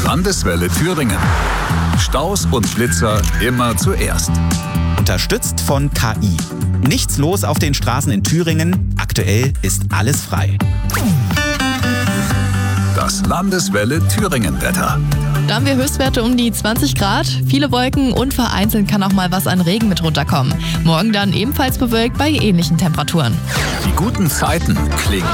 Landeswelle Thüringen. Staus und Blitzer immer zuerst. Unterstützt von KI. Nichts los auf den Straßen in Thüringen. Aktuell ist alles frei. Das Landeswelle Thüringen Wetter. Da haben wir Höchstwerte um die 20 Grad, viele Wolken und vereinzelt kann auch mal was an Regen mit runterkommen. Morgen dann ebenfalls bewölkt bei ähnlichen Temperaturen. Die guten Zeiten klingen